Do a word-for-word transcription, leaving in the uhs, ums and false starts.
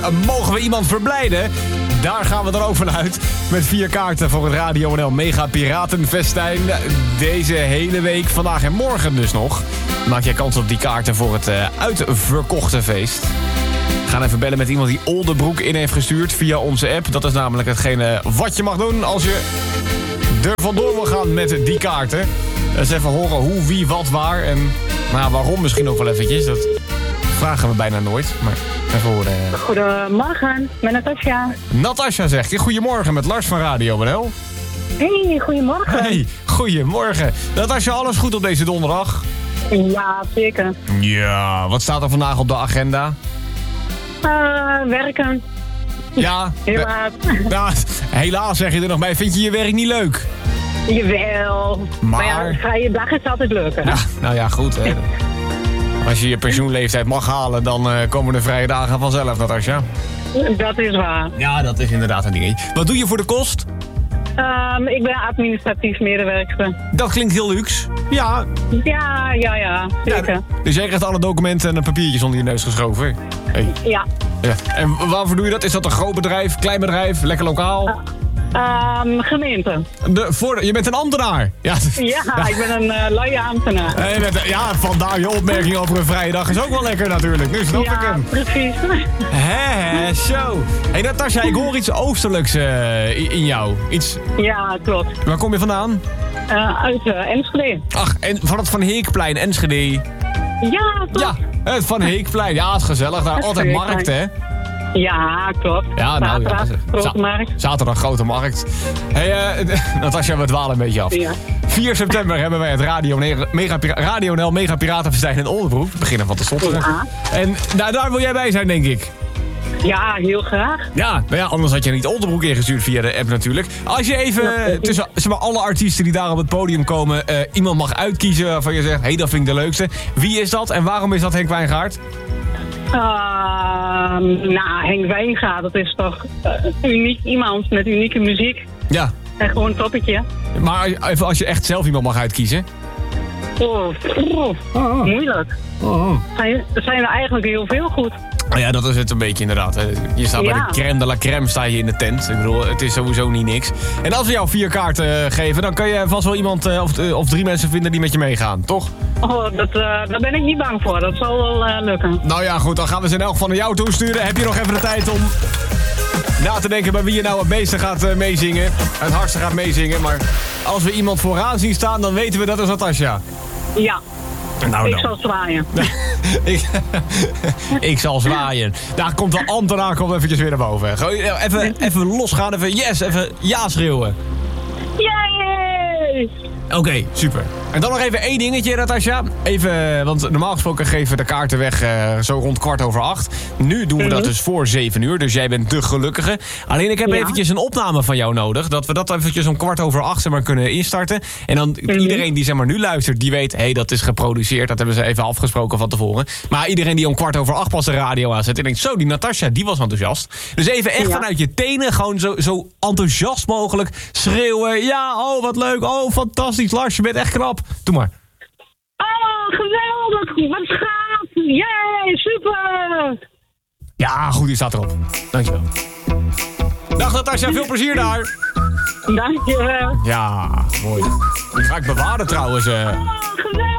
mogen we iemand verblijden? Daar gaan we dan ook vanuit. Met vier kaarten voor het Radio N L Mega Piratenfestijn. Deze hele week, vandaag en morgen dus nog. Maak jij kans op die kaarten voor het uh, uitverkochte feest. We gaan even bellen met iemand die Oldebroek in heeft gestuurd via onze app. Dat is namelijk hetgene wat je mag doen als je er vandoor wil gaan met die kaarten. Dus even horen hoe, wie, wat, waar en nou, waarom misschien ook wel eventjes. Dat vragen we bijna nooit, maar even horen. Goedemorgen, met Natasja. Natasja zegt, goedemorgen met Lars van Radio N L. Hey, goedemorgen. Hey, goedemorgen. Natasja, alles goed op deze donderdag? Ja, zeker. Ja, wat staat er vandaag op de agenda? Uh, werken. Ja. Helaas. Ja, helaas zeg je er nog bij. Vind je je werk niet leuk? Jawel. Maar, maar ja, vrije dag is altijd leuk, hè? Ja, nou ja, goed, hè. Als je je pensioenleeftijd mag halen, dan uh, komen de vrije dagen vanzelf, Natasja. Dat is waar. Ja, dat is inderdaad een dingetje. Wat doe je voor de kost? Um, ik ben administratief medewerker. Dat klinkt heel luxe. Ja. Ja, ja, ja. Zeker. Ja, dus jij krijgt alle documenten en de papiertjes onder je neus geschoven? Hey. Ja. Ja. En waarvoor doe je dat? Is dat een groot bedrijf, klein bedrijf, lekker lokaal? Uh. Um, gemeente. De, voor, je bent een ambtenaar. Ja, ja, ja. Ik ben een uh, luie ambtenaar. Hey, met, ja, vandaar je opmerking over een vrije dag is ook wel lekker natuurlijk. Nu snap ja, ik hem. Precies. Hé, zo. Hé, Natasja, ik hoor iets oosterlijks uh, in jou. Iets... Ja, klopt. Waar kom je vandaan? Uh, uit uh, Enschede. Ach, en van het Van Heekplein, Enschede. Ja, klopt. Ja, het Van Heekplein. Ja, het is gezellig. Daar altijd markt, hè? Ja, klopt. Ja, nou, zaterdag, ja, grote markt. Zaterdag, grote markt. Hey, uh, Natasja, we dwalen een beetje af. Ja. vier september hebben wij het Radio, Mega, Radio N L Mega Piratenfestijn in Oldebroek. We beginnen van te stotteren. Ja. En nou, daar wil jij bij zijn, denk ik. Ja, heel graag. Ja, nou ja, anders had je niet Oldebroek ingestuurd via de app natuurlijk. Als je even ja, tussen zeg maar, alle artiesten die daar op het podium komen... Uh, iemand mag uitkiezen waarvan je zegt... hé, hey, dat vind ik de leukste. Wie is dat en waarom is dat Henk Wijngaard? Uh, nou, Henk Wijngaard, dat is toch uh, uniek iemand met unieke muziek. Ja. En gewoon een toppetje. Maar even als je echt zelf iemand mag uitkiezen. Oh, oh, oh. Moeilijk. Oh. Zijn, er zijn er eigenlijk heel veel goed. Oh ja, dat is het een beetje inderdaad. Hè. Je staat ja. bij de crème de la crème sta je in de tent. Ik bedoel, het is sowieso niet niks. En als we jou vier kaarten uh, geven, dan kan je vast wel iemand uh, of, uh, of drie mensen vinden die met je meegaan, toch? Oh, dat, uh, daar ben ik niet bang voor. Dat zal wel uh, lukken. Nou ja, goed, dan gaan we ze in elk geval naar jou toesturen. Heb je nog even de tijd om na te denken bij wie je nou het meeste gaat uh, meezingen? Het hardste gaat meezingen, maar als we iemand vooraan zien staan, dan weten we dat is Natasja. Ja. Nou, ik dan. zal zwaaien. ik, ik zal zwaaien. Daar komt de ambtenaar komt eventjes weer naar boven. Even, even losgaan, even yes, even ja schreeuwen. Yay! Oké, okay, super. En dan nog even één dingetje, Natasja. Even, want normaal gesproken geven we de kaarten weg uh, zo rond kwart over acht. Nu doen we dat dus voor zeven uur, dus jij bent de gelukkige. Alleen ik heb ja. eventjes een opname van jou nodig. Dat we dat eventjes om kwart over acht zeg maar, kunnen instarten. En dan mm-hmm. iedereen die zeg maar, nu luistert, die weet... hé, hey, dat is geproduceerd, dat hebben ze even afgesproken van tevoren. Maar iedereen die om kwart over acht pas de radio aanzet... en denkt, zo, die Natasja, die was enthousiast. Dus even echt ja. vanuit je tenen, gewoon zo, zo enthousiast mogelijk schreeuwen. Ja, oh, wat leuk, oh, fantastisch, Lars, je bent echt knap. Doe maar. Oh, geweldig, wat gaaf. Yay, super. Ja, goed, die staat erop. Dankjewel. Dag Natasja, veel plezier daar. Dankjewel. Ja, mooi. Die ga ik bewaren trouwens. Uh. Oh, geweldig.